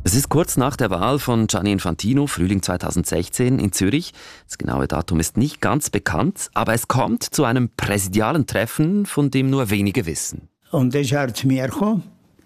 Es ist kurz nach der Wahl von Gianni Infantino, Frühling 2016 in Zürich. Das genaue Datum ist nicht ganz bekannt, aber es kommt zu einem präsidialen Treffen, von dem nur wenige wissen. Und dann ist er zu mir gekommen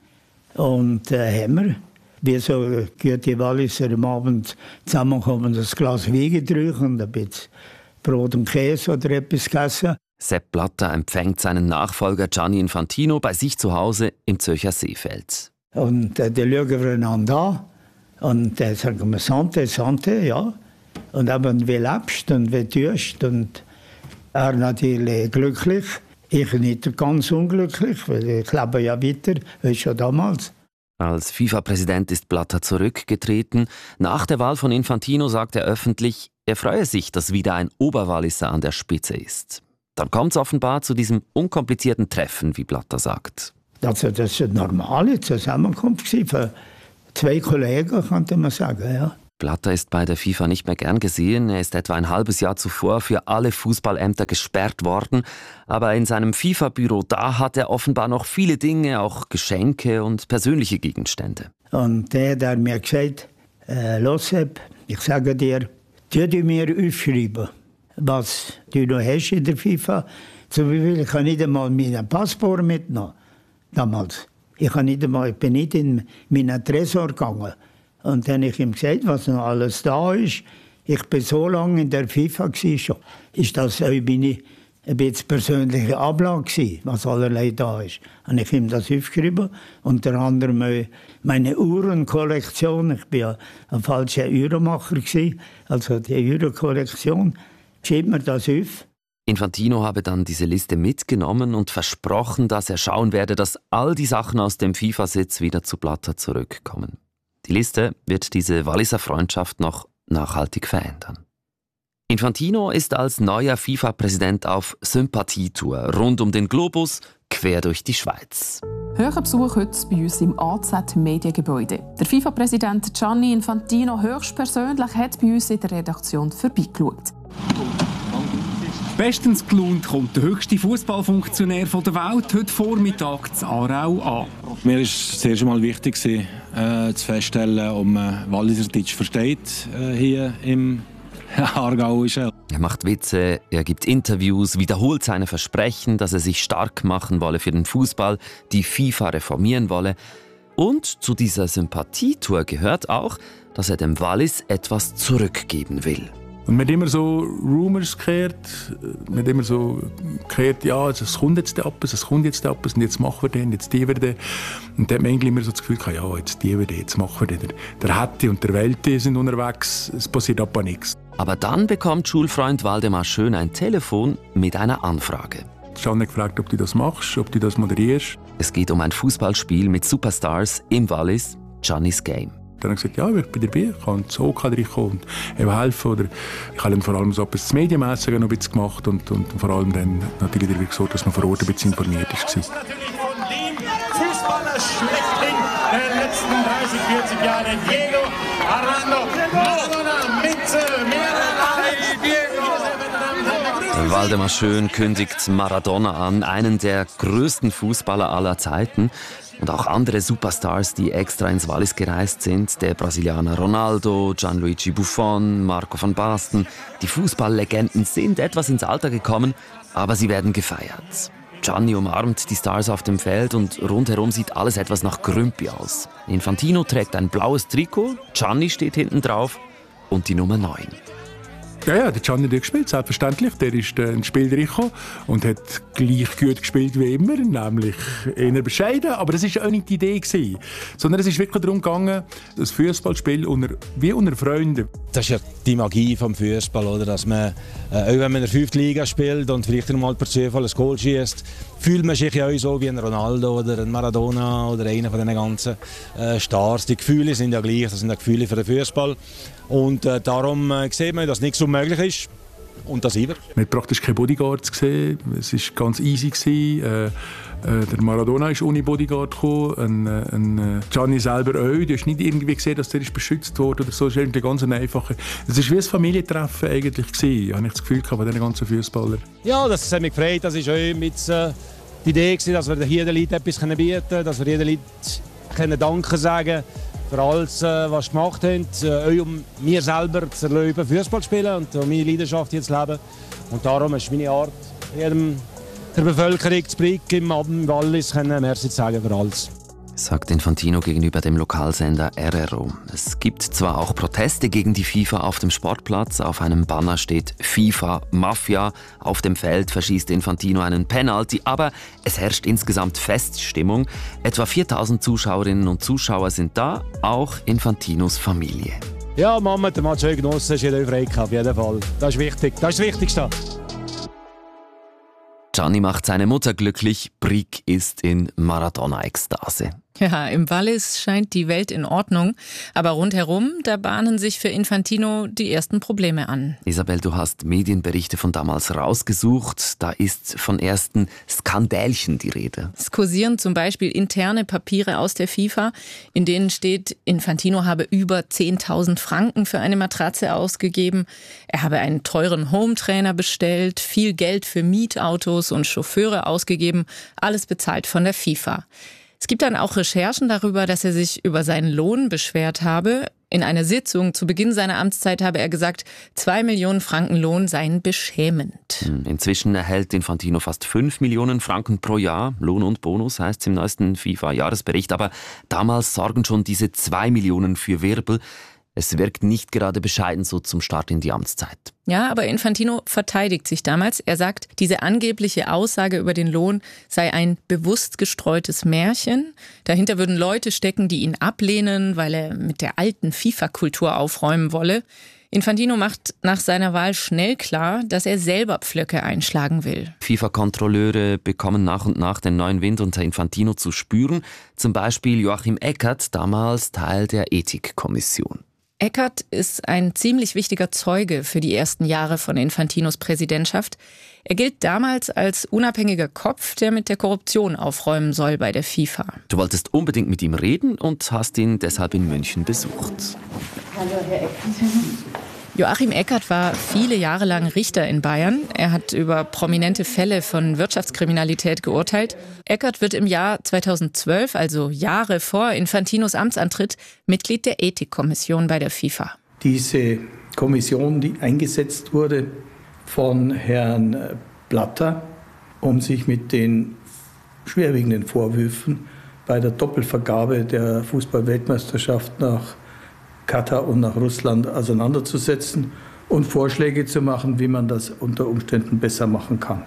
und haben wir, wie so gute Walliser am Abend zusammenkommen, ein Glas Wein getrunken und ein bisschen Brot und Käse oder etwas gegessen. Sepp Blatter empfängt seinen Nachfolger Gianni Infantino bei sich zu Hause im Zürcher Seefeld. Und dann schauen wir einander an und dann sagen wir Sante, Sante, ja. Und eben, wie lebst und wie tust. Und er natürlich glücklich, ich nicht ganz unglücklich, weil ich lebe ja weiter, wie schon damals. Als FIFA-Präsident ist Blatter zurückgetreten. Nach der Wahl von Infantino sagt er öffentlich, er freue sich, dass wieder ein Oberwalliser an der Spitze ist. Dann kommt es offenbar zu diesem unkomplizierten Treffen, wie Blatter sagt. Also das war eine normale Zusammenkunft für zwei Kollegen, könnte man sagen. Ja. Blatter ist bei der FIFA nicht mehr gern gesehen. Er ist etwa ein halbes Jahr zuvor für alle Fußballämter gesperrt worden. Aber in seinem FIFA-Büro, da hat er offenbar noch viele Dinge, auch Geschenke und persönliche Gegenstände. Und der hat mir gesagt, los Sepp, ich sage dir, tu mir aufschreiben, was du noch hast in der FIFA. Zum Beispiel, ich kann nicht einmal meinen Passport mitnehmen. Damals. Ich bin nicht in meinen Tresor gegangen. Und dann habe ich ihm gesagt, was noch alles da ist. Ich bin so lange in der FIFA schon. Ist das ein bisschen persönliche Ablage gewesen, was allerlei da ist. Habe ich ihm das aufgeschrieben. Unter anderem meine Uhrenkollektion. Ich war ja ein falscher Uhrenmacher gewesen. Also die Uhrenkollektion. Schreibt mir das auf. Infantino habe dann diese Liste mitgenommen und versprochen, dass er schauen werde, dass all die Sachen aus dem FIFA-Sitz wieder zu Blatter zurückkommen. Die Liste wird diese Walliser Freundschaft noch nachhaltig verändern. Infantino ist als neuer FIFA-Präsident auf Sympathietour rund um den Globus, quer durch die Schweiz. Höherer Besuch heute bei uns im AZ-Mediengebäude. Der FIFA-Präsident Gianni Infantino höchstpersönlich hat bei uns in der Redaktion vorbeigeschaut. Bestens gelaunt kommt der höchste Fußballfunktionär der Welt heute Vormittag zu Aarau an. Mir war es zuerst einmal wichtig, zu feststellen, ob man Walliserdeutsch versteht hier im Aargauischen. Er macht Witze, er gibt Interviews, wiederholt seine Versprechen, dass er sich stark machen wolle für den Fußball, die FIFA reformieren wolle. Und zu dieser Sympathietour gehört auch, dass er dem Wallis etwas zurückgeben will. Und man hat immer so Rumors gehört, ja, es kommt jetzt etwas, und jetzt machen wir den, jetzt die wir den. Und dann hat man immer so das Gefühl gehabt, ja, jetzt die wir den, jetzt machen wir den. Der Hätti und der Welti sind unterwegs, es passiert aber nichts. Aber dann bekommt Schulfreund Waldemar Schön ein Telefon mit einer Anfrage. Ich habe gefragt, ob du das machst, ob du das moderierst. Es geht um ein Fußballspiel mit Superstars im Wallis, Giannis Game. Dann habe ich gesagt, ja, ich bin dabei, ich kann ins OK reinkommen und eben helfen. Oder ich habe dann vor allem so etwas Medienmässige noch ein bisschen gemacht und vor allem dann natürlich dafür gesorgt, dass man vor Ort ein bisschen informiert war. Natürlich von dem Fußballer schlechthin der letzten 30, 40 Jahre, Diego Armando Maradona mit Diego. Waldemar Schön kündigt Maradona an, einen der größten Fußballer aller Zeiten. Und auch andere Superstars, die extra ins Wallis gereist sind. Der Brasilianer Ronaldo, Gianluigi Buffon, Marco van Basten. Die Fußballlegenden sind etwas ins Alter gekommen, aber sie werden gefeiert. Gianni umarmt die Stars auf dem Feld und rundherum sieht alles etwas nach Grümpi aus. Infantino trägt ein blaues Trikot, Gianni steht hinten drauf und die Nummer 9. Ja, der Gianni hat gespielt, selbstverständlich. Der ist ins Spiel reingekommen und hat gleich gut gespielt wie immer, nämlich eher bescheiden. Aber das war auch nicht die Idee gewesen, sondern es ist wirklich darum gegangen, das Fußballspiel wie unter Freunden. Das ist ja die Magie des Fußball, oder? Dass man, auch wenn man in der 5. Liga spielt und vielleicht einmal per Zufall ein Goal schießt, fühlt man sich ja auch so wie ein Ronaldo oder ein Maradona oder einer von diesen ganzen Stars. Die Gefühle sind ja gleich, das sind ja Gefühle für den Fußball. Und darum sieht man, dass nichts unmöglich ist. Und das immer. Man hat praktisch keine Bodyguards gesehen. Es war ganz easy. Der Maradona ist ohne Bodyguard gekommen. Gianni selber auch. Du hast nicht irgendwie gesehen, dass der ist beschützt wurde oder so. Es ist irgendwie ganz einfache. Es war wie ein Familientreffen eigentlich gewesen. Habe ich das Gefühl von diesen ganzen Fußballern. Ja, das hat mich gefreut. Das war auch mit die Idee, dass wir hier den Leuten etwas bieten können, dass wir jedem Leuten Danke sagen für alles, was sie gemacht haben, euch um mir selber zu erlauben, Fußball zu spielen und um meine Leidenschaft hier zu leben. Und darum ist meine Art, jedem der Bevölkerung zu Brig im Wallis Merci zu sagen für alles. Sagt Infantino gegenüber dem Lokalsender RRO. Es gibt zwar auch Proteste gegen die FIFA auf dem Sportplatz. Auf einem Banner steht FIFA Mafia. Auf dem Feld verschießt Infantino einen Penalty. Aber es herrscht insgesamt Feststimmung. Etwa 4000 Zuschauerinnen und Zuschauer sind da, auch Infantinos Familie. Ja, Mama, der Match genossen, ist jeder frei auf jeden Fall. Das ist wichtig, das ist das Wichtigste. Gianni macht seine Mutter glücklich, Brig ist in Maradona-Ekstase. Ja, im Wallis scheint die Welt in Ordnung, aber rundherum, da bahnen sich für Infantino die ersten Probleme an. Isabel, du hast Medienberichte von damals rausgesucht. Da ist von ersten Skandälchen die Rede. Es kursieren zum Beispiel interne Papiere aus der FIFA, in denen steht, Infantino habe über 10.000 Franken für eine Matratze ausgegeben. Er habe einen teuren Hometrainer bestellt, viel Geld für Mietautos und Chauffeure ausgegeben, alles bezahlt von der FIFA. Es gibt dann auch Recherchen darüber, dass er sich über seinen Lohn beschwert habe. In einer Sitzung zu Beginn seiner Amtszeit habe er gesagt, 2 Millionen Franken Lohn seien beschämend. Inzwischen erhält Infantino fast 5 Millionen Franken pro Jahr. Lohn und Bonus heißt es im neuesten FIFA-Jahresbericht. Aber damals sorgen schon diese 2 Millionen für Wirbel. Es wirkt nicht gerade bescheiden so zum Start in die Amtszeit. Ja, aber Infantino verteidigt sich damals. Er sagt, diese angebliche Aussage über den Lohn sei ein bewusst gestreutes Märchen. Dahinter würden Leute stecken, die ihn ablehnen, weil er mit der alten FIFA-Kultur aufräumen wolle. Infantino macht nach seiner Wahl schnell klar, dass er selber Pflöcke einschlagen will. FIFA-Kontrolleure bekommen nach und nach den neuen Wind unter Infantino zu spüren. Zum Beispiel Joachim Eckert, damals Teil der Ethikkommission. Eckert ist ein ziemlich wichtiger Zeuge für die ersten Jahre von Infantinos Präsidentschaft. Er gilt damals als unabhängiger Kopf, der mit der Korruption aufräumen soll bei der FIFA. Du wolltest unbedingt mit ihm reden und hast ihn deshalb in München besucht. Hallo, Herr Eckert. Joachim Eckert war viele Jahre lang Richter in Bayern. Er hat über prominente Fälle von Wirtschaftskriminalität geurteilt. Eckert wird im Jahr 2012, also Jahre vor Infantinos Amtsantritt, Mitglied der Ethikkommission bei der FIFA. Diese Kommission, die eingesetzt wurde von Herrn Blatter, um sich mit den schwerwiegenden Vorwürfen bei der Doppelvergabe der Fußball-Weltmeisterschaft nach Katar und nach Russland auseinanderzusetzen und Vorschläge zu machen, wie man das unter Umständen besser machen kann.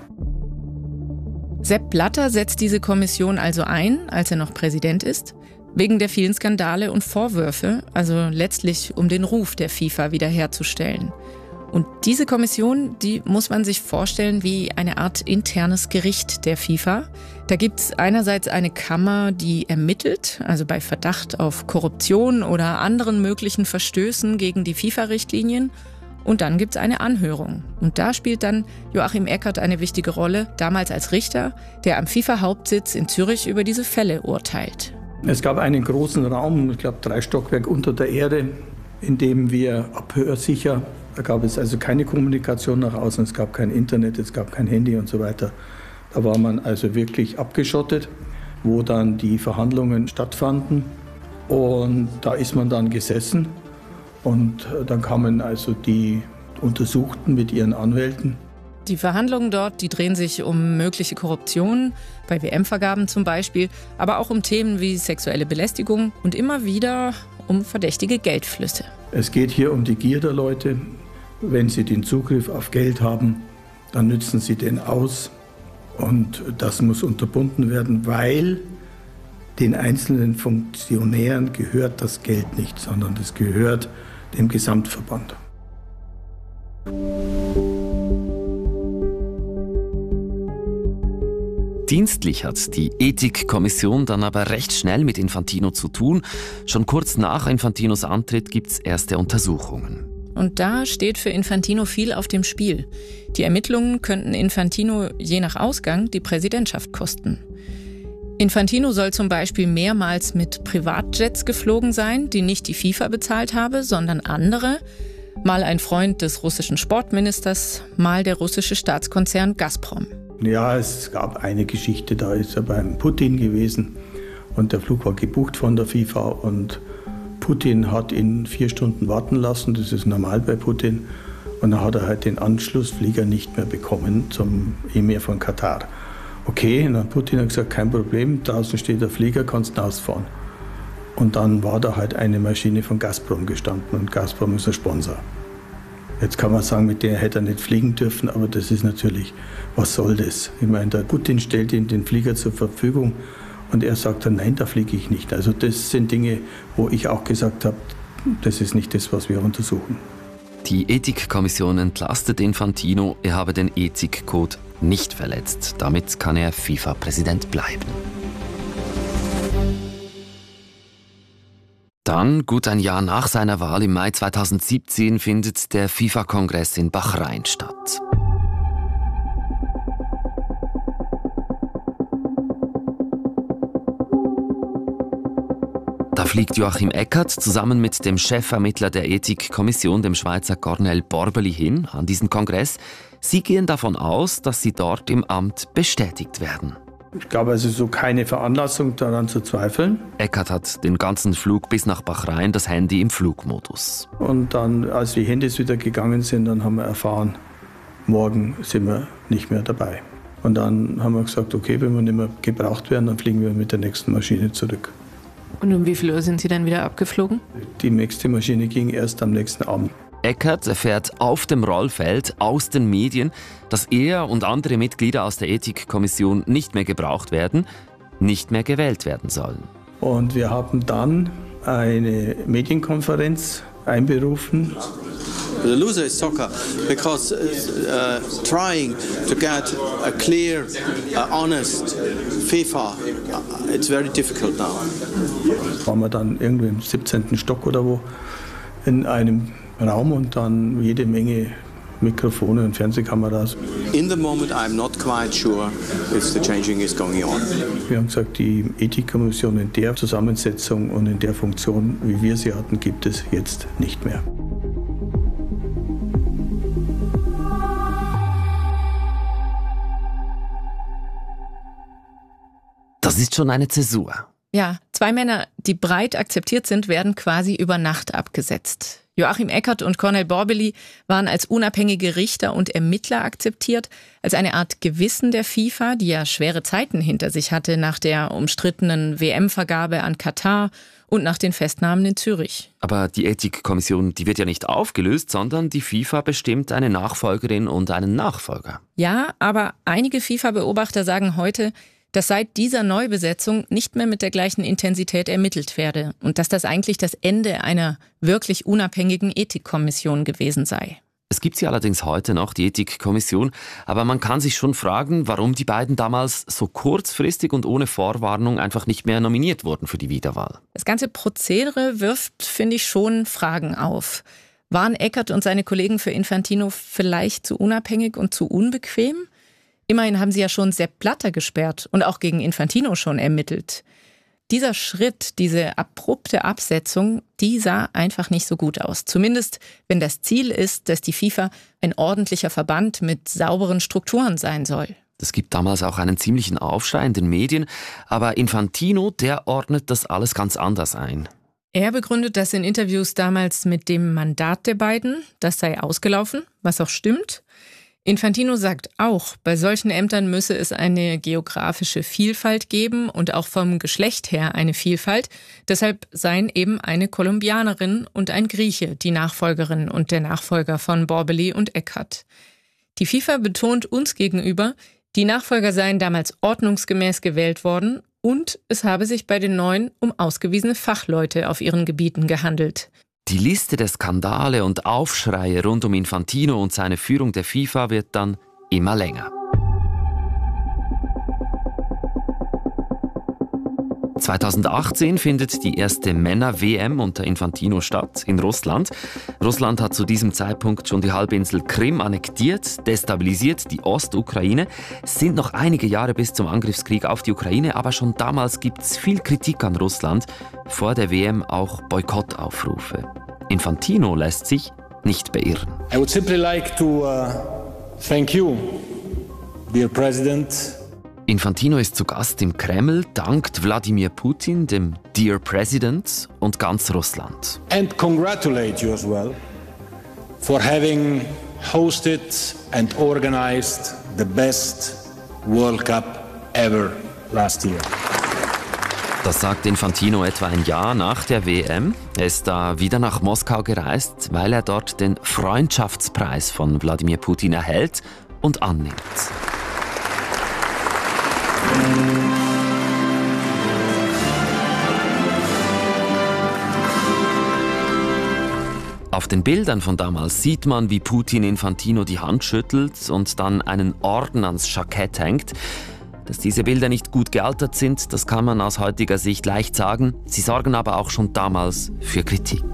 Sepp Blatter setzt diese Kommission also ein, als er noch Präsident ist, wegen der vielen Skandale und Vorwürfe, also letztlich um den Ruf der FIFA wiederherzustellen. Und diese Kommission, die muss man sich vorstellen wie eine Art internes Gericht der FIFA. Da gibt es einerseits eine Kammer, die ermittelt, also bei Verdacht auf Korruption oder anderen möglichen Verstößen gegen die FIFA-Richtlinien. Und dann gibt es eine Anhörung. Und da spielt dann Joachim Eckert eine wichtige Rolle, damals als Richter, der am FIFA-Hauptsitz in Zürich über diese Fälle urteilt. Es gab einen großen Raum, ich glaube 3 Stockwerke unter der Erde, in dem wir abhörsicher, da gab es also keine Kommunikation nach außen, es gab kein Internet, es gab kein Handy und so weiter. Da war man also wirklich abgeschottet, wo dann die Verhandlungen stattfanden. Und da ist man dann gesessen und dann kamen also die Untersuchten mit ihren Anwälten. Die Verhandlungen dort, die drehen sich um mögliche Korruption, bei WM-Vergaben zum Beispiel, aber auch um Themen wie sexuelle Belästigung und immer wieder um verdächtige Geldflüsse. Es geht hier um die Gier der Leute. Wenn sie den Zugriff auf Geld haben, dann nützen sie den aus. Und das muss unterbunden werden, weil den einzelnen Funktionären gehört das Geld nicht, sondern es gehört dem Gesamtverband. Dienstlich hat die Ethikkommission dann aber recht schnell mit Infantino zu tun. Schon kurz nach Infantinos Antritt gibt es erste Untersuchungen. Und da steht für Infantino viel auf dem Spiel. Die Ermittlungen könnten Infantino je nach Ausgang die Präsidentschaft kosten. Infantino soll zum Beispiel mehrmals mit Privatjets geflogen sein, die nicht die FIFA bezahlt habe, sondern andere. Mal ein Freund des russischen Sportministers, mal der russische Staatskonzern Gazprom. Ja, es gab eine Geschichte, da ist er beim Putin gewesen und der Flug war gebucht von der FIFA und Putin hat ihn 4 Stunden warten lassen, das ist normal bei Putin. Und dann hat er halt den Anschlussflieger nicht mehr bekommen zum Emir von Katar. Okay, und dann hat Putin gesagt, kein Problem, draußen steht der Flieger, kannst rausfahren. Und dann war da halt eine Maschine von Gazprom gestanden und Gazprom ist ein Sponsor. Jetzt kann man sagen, mit der hätte er nicht fliegen dürfen, aber das ist natürlich, was soll das? Ich meine, der Putin stellt ihm den Flieger zur Verfügung und er sagt dann, nein, da fliege ich nicht. Also das sind Dinge, wo ich auch gesagt habe, das ist nicht das, was wir untersuchen. Die Ethikkommission entlastet Infantino, er habe den Ethikcode nicht verletzt. Damit kann er FIFA-Präsident bleiben. Dann, gut ein Jahr nach seiner Wahl im Mai 2017, findet der FIFA-Kongress in Bahrain statt. Da fliegt Joachim Eckert zusammen mit dem Chefermittler der Ethikkommission, dem Schweizer Cornel Borbeli, hin an diesen Kongress. Sie gehen davon aus, dass sie dort im Amt bestätigt werden. Ich glaube also so keine Veranlassung daran zu zweifeln. Eckert hat den ganzen Flug bis nach Bahrain das Handy im Flugmodus. Und dann, als die Handys wieder gegangen sind, dann haben wir erfahren, morgen sind wir nicht mehr dabei. Und dann haben wir gesagt, okay, wenn wir nicht mehr gebraucht werden, dann fliegen wir mit der nächsten Maschine zurück. Und um wie viel Uhr sind Sie dann wieder abgeflogen? Die nächste Maschine ging erst am nächsten Abend. Eckert erfährt auf dem Rollfeld aus den Medien, dass er und andere Mitglieder aus der Ethikkommission nicht mehr gebraucht werden, nicht mehr gewählt werden sollen. Und wir haben dann eine Medienkonferenz einberufen. The loser is soccer because trying to get a clear, honest FIFA, it's very difficult now. Waren wir dann irgendwo im 17. Stock oder wo in einem Raum und dann jede Menge Mikrofone und Fernsehkameras. In the moment I'm not quite sure if the changing is going on. Wir haben gesagt, die Ethikkommission in der Zusammensetzung und in der Funktion, wie wir sie hatten, gibt es jetzt nicht mehr. Das ist schon eine Zäsur. Ja, 2 Männer, die breit akzeptiert sind, werden quasi über Nacht abgesetzt. Joachim Eckert und Cornel Borbeli waren als unabhängige Richter und Ermittler akzeptiert, als eine Art Gewissen der FIFA, die ja schwere Zeiten hinter sich hatte nach der umstrittenen WM-Vergabe an Katar und nach den Festnahmen in Zürich. Aber die Ethikkommission, die wird ja nicht aufgelöst, sondern die FIFA bestimmt eine Nachfolgerin und einen Nachfolger. Ja, aber einige FIFA-Beobachter sagen heute, dass seit dieser Neubesetzung nicht mehr mit der gleichen Intensität ermittelt werde und dass das eigentlich das Ende einer wirklich unabhängigen Ethikkommission gewesen sei. Es gibt sie allerdings heute noch, die Ethikkommission, aber man kann sich schon fragen, warum die beiden damals so kurzfristig und ohne Vorwarnung einfach nicht mehr nominiert wurden für die Wiederwahl. Das ganze Prozedere wirft, finde ich, schon Fragen auf. Waren Eckert und seine Kollegen für Infantino vielleicht zu unabhängig und zu unbequem? Immerhin haben sie ja schon Sepp Blatter gesperrt und auch gegen Infantino schon ermittelt. Dieser Schritt, diese abrupte Absetzung, die sah einfach nicht so gut aus. Zumindest, wenn das Ziel ist, dass die FIFA ein ordentlicher Verband mit sauberen Strukturen sein soll. Es gibt damals auch einen ziemlichen Aufschrei in den Medien, aber Infantino, der ordnet das alles ganz anders ein. Er begründet das in Interviews damals mit dem Mandat der beiden, das sei ausgelaufen, was auch stimmt. Infantino sagt auch, bei solchen Ämtern müsse es eine geografische Vielfalt geben und auch vom Geschlecht her eine Vielfalt. Deshalb seien eben eine Kolumbianerin und ein Grieche die Nachfolgerin und der Nachfolger von Borbeli und Eckert. Die FIFA betont uns gegenüber, die Nachfolger seien damals ordnungsgemäß gewählt worden und es habe sich bei den Neuen um ausgewiesene Fachleute auf ihren Gebieten gehandelt. Die Liste der Skandale und Aufschreie rund um Infantino und seine Führung der FIFA wird dann immer länger. 2018 findet die erste Männer-WM unter Infantino statt, in Russland. Russland hat zu diesem Zeitpunkt schon die Halbinsel Krim annektiert, destabilisiert die Ostukraine. Es sind noch einige Jahre bis zum Angriffskrieg auf die Ukraine, aber schon damals gibt es viel Kritik an Russland, vor der WM auch Boykottaufrufe. Infantino lässt sich nicht beirren. I would simply like to thank you, dear President. Infantino ist zu Gast im Kreml, dankt Wladimir Putin, dem Dear President und ganz Russland. And congratulate you as well for having hosted and organized the best World Cup ever last year. Das sagt Infantino etwa ein Jahr nach der WM. Er ist da wieder nach Moskau gereist, weil er dort den Freundschaftspreis von Wladimir Putin erhält und annimmt. Auf den Bildern von damals sieht man, wie Putin Infantino die Hand schüttelt und dann einen Orden ans Jackett hängt. Dass diese Bilder nicht gut gealtert sind, das kann man aus heutiger Sicht leicht sagen. Sie sorgen aber auch schon damals für Kritik.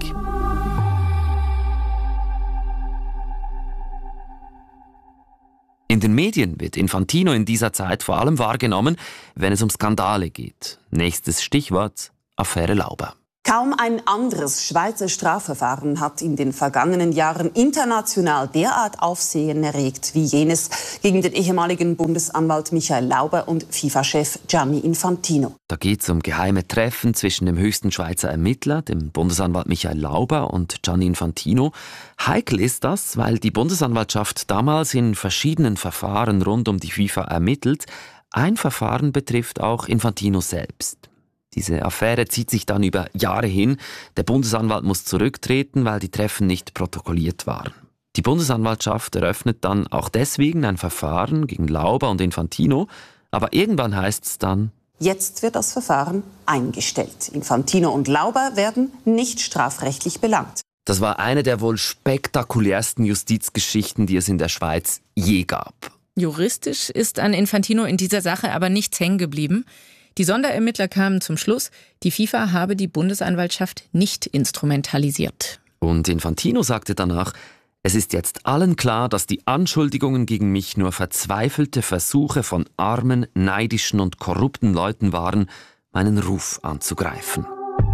In den Medien wird Infantino in dieser Zeit vor allem wahrgenommen, wenn es um Skandale geht. Nächstes Stichwort: Affäre Lauber. Kaum ein anderes Schweizer Strafverfahren hat in den vergangenen Jahren international derart Aufsehen erregt wie jenes gegen den ehemaligen Bundesanwalt Michael Lauber und FIFA-Chef Gianni Infantino. Da geht es um geheime Treffen zwischen dem höchsten Schweizer Ermittler, dem Bundesanwalt Michael Lauber, und Gianni Infantino. Heikel ist das, weil die Bundesanwaltschaft damals in verschiedenen Verfahren rund um die FIFA ermittelt. Ein Verfahren betrifft auch Infantino selbst. Diese Affäre zieht sich dann über Jahre hin. Der Bundesanwalt muss zurücktreten, weil die Treffen nicht protokolliert waren. Die Bundesanwaltschaft eröffnet dann auch deswegen ein Verfahren gegen Lauber und Infantino. Aber irgendwann heißt es dann: Jetzt wird das Verfahren eingestellt. Infantino und Lauber werden nicht strafrechtlich belangt. Das war eine der wohl spektakulärsten Justizgeschichten, die es in der Schweiz je gab. Juristisch ist an Infantino in dieser Sache aber nichts hängen geblieben. Die Sonderermittler kamen zum Schluss, die FIFA habe die Bundesanwaltschaft nicht instrumentalisiert. Und Infantino sagte danach: Es ist jetzt allen klar, dass die Anschuldigungen gegen mich nur verzweifelte Versuche von armen, neidischen und korrupten Leuten waren, meinen Ruf anzugreifen.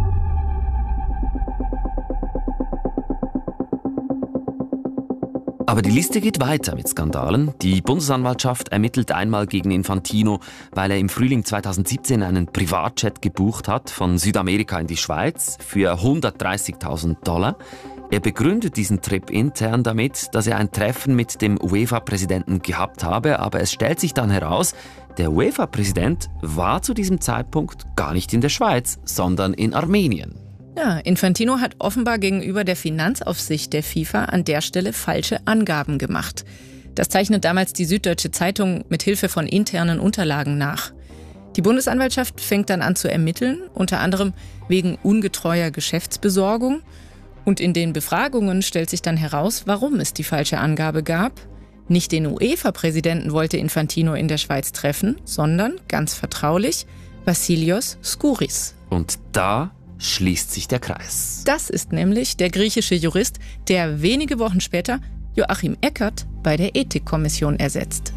Aber die Liste geht weiter mit Skandalen. Die Bundesanwaltschaft ermittelt einmal gegen Infantino, weil er im Frühling 2017 einen Privatjet gebucht hat von Südamerika in die Schweiz für $130.000. Er begründet diesen Trip intern damit, dass er ein Treffen mit dem UEFA-Präsidenten gehabt habe, aber es stellt sich dann heraus, der UEFA-Präsident war zu diesem Zeitpunkt gar nicht in der Schweiz, sondern in Armenien. Ja, Infantino hat offenbar gegenüber der Finanzaufsicht der FIFA an der Stelle falsche Angaben gemacht. Das zeichnet damals die Süddeutsche Zeitung mit Hilfe von internen Unterlagen nach. Die Bundesanwaltschaft fängt dann an zu ermitteln, unter anderem wegen ungetreuer Geschäftsbesorgung. Und in den Befragungen stellt sich dann heraus, warum es die falsche Angabe gab. Nicht den UEFA-Präsidenten wollte Infantino in der Schweiz treffen, sondern, ganz vertraulich, Vassilios Skouris. Und da schließt sich der Kreis. Das ist nämlich der griechische Jurist, der wenige Wochen später Joachim Eckert bei der Ethikkommission ersetzt.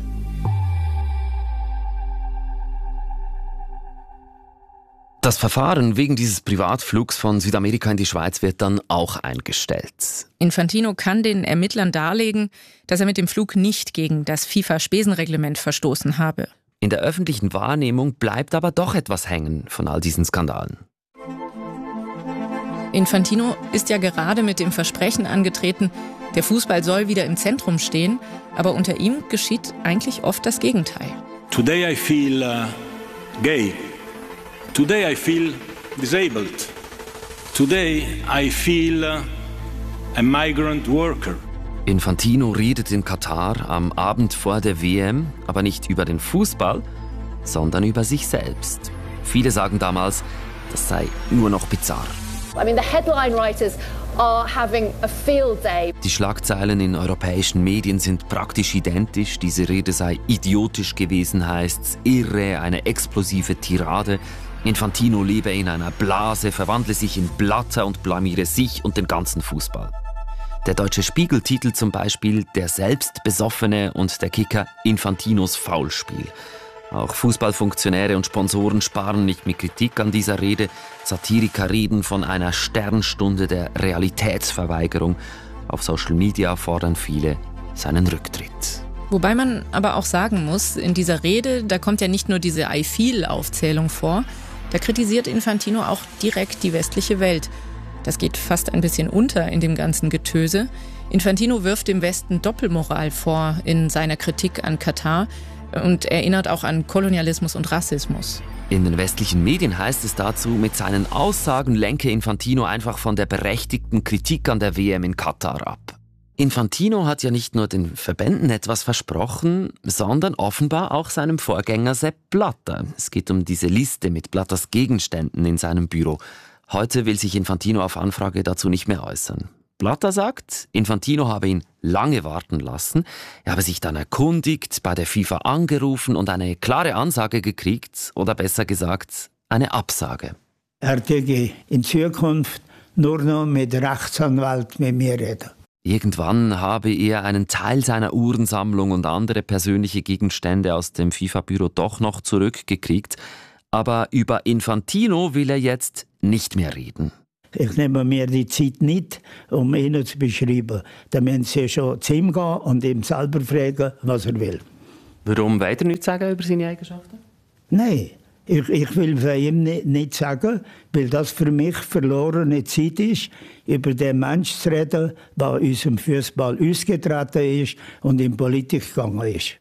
Das Verfahren wegen dieses Privatflugs von Südamerika in die Schweiz wird dann auch eingestellt. Infantino kann den Ermittlern darlegen, dass er mit dem Flug nicht gegen das FIFA-Spesenreglement verstoßen habe. In der öffentlichen Wahrnehmung bleibt aber doch etwas hängen von all diesen Skandalen. Infantino ist ja gerade mit dem Versprechen angetreten, der Fußball soll wieder im Zentrum stehen, aber unter ihm geschieht eigentlich oft das Gegenteil. Today I feel gay. Today I feel disabled. Today I feel a migrant worker. Infantino redet in Katar am Abend vor der WM, aber nicht über den Fußball, sondern über sich selbst. Viele sagen damals, das sei nur noch bizarr. I mean, the headline writers are having a field day. Die Schlagzeilen in europäischen Medien sind praktisch identisch. Diese Rede sei idiotisch gewesen, heißt's, irre, eine explosive Tirade. Infantino lebe in einer Blase, verwandle sich in Blatter und blamiere sich und den ganzen Fußball. Der Deutsche Spiegel titelt zum Beispiel Der Selbstbesoffene und der Kicker Infantinos Faulspiel. Auch Fußballfunktionäre und Sponsoren sparen nicht mit Kritik an dieser Rede. Satiriker reden von einer Sternstunde der Realitätsverweigerung. Auf Social Media fordern viele seinen Rücktritt. Wobei man aber auch sagen muss, in dieser Rede, da kommt ja nicht nur diese I feel-Aufzählung vor, da kritisiert Infantino auch direkt die westliche Welt. Das geht fast ein bisschen unter in dem ganzen Getöse. Infantino wirft dem Westen Doppelmoral vor in seiner Kritik an Katar und erinnert auch an Kolonialismus und Rassismus. In den westlichen Medien heißt es dazu, mit seinen Aussagen lenke Infantino einfach von der berechtigten Kritik an der WM in Katar ab. Infantino hat ja nicht nur den Verbänden etwas versprochen, sondern offenbar auch seinem Vorgänger Sepp Blatter. Es geht um diese Liste mit Blatters Gegenständen in seinem Büro. Heute will sich Infantino auf Anfrage dazu nicht mehr äußern. Blatter sagt, Infantino habe ihn lange warten lassen. Er habe sich dann erkundigt, bei der FIFA angerufen und eine klare Ansage gekriegt, oder besser gesagt, eine Absage. Er würde in Zukunft nur noch mit Rechtsanwalt mit mir reden. Irgendwann habe er einen Teil seiner Uhrensammlung und andere persönliche Gegenstände aus dem FIFA-Büro doch noch zurückgekriegt. Aber über Infantino will er jetzt nicht mehr reden. Ich nehme mir die Zeit nicht, um ihn zu beschreiben. Dann müssen sie schon zu ihm gehen und ihm selber fragen, was er will. Warum will er nichts sagen über seine Eigenschaften? Nein, ich will von ihm nicht sagen, weil das für mich verlorene Zeit ist, über den Menschen zu reden, der unserem Fußball ausgetreten ist und in Politik gegangen ist.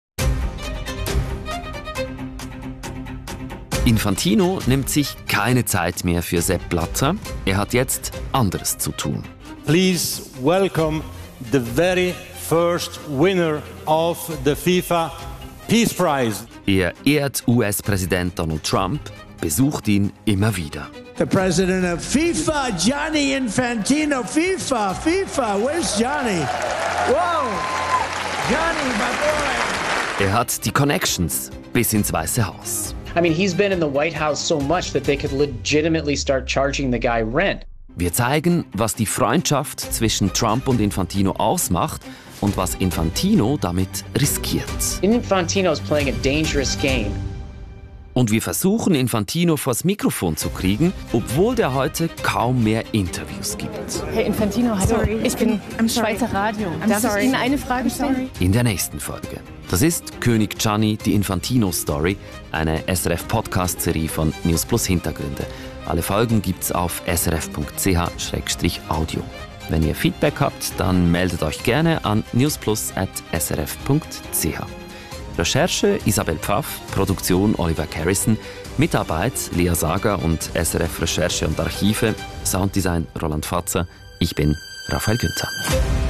Infantino nimmt sich keine Zeit mehr für Sepp Blatter. Er hat jetzt anderes zu tun. Please welcome the very first winner of the FIFA Peace Prize. Er ehrt US-Präsident Donald Trump, besucht ihn immer wieder. The president of FIFA, Gianni Infantino. FIFA, where's Johnny? Whoa, Johnny, my boy. Er hat die Connections bis ins Weiße Haus. I mean, he's been in the White House so much that they could legitimately start charging the guy rent. Wir zeigen, was die Freundschaft zwischen Trump und Infantino ausmacht und was Infantino damit riskiert. Infantino is playing a dangerous game. Und wir versuchen, Infantino vors Mikrofon zu kriegen, obwohl der heute kaum mehr Interviews gibt. Herr Infantino, hallo. Ich bin Schweizer Radio. Darf ich Ihnen eine Frage stellen? In der nächsten Folge. Das ist König Gianni, die Infantino-Story, eine SRF-Podcast-Serie von News Plus Hintergründe. Alle Folgen gibt's auf srf.ch/audio. Wenn ihr Feedback habt, dann meldet euch gerne an newsplus@srf.ch. Recherche Isabel Pfaff, Produktion Oliver Carrison, Mitarbeit Lea Sager und SRF Recherche und Archive, Sounddesign Roland Fatzer. Ich bin Raphael Günther.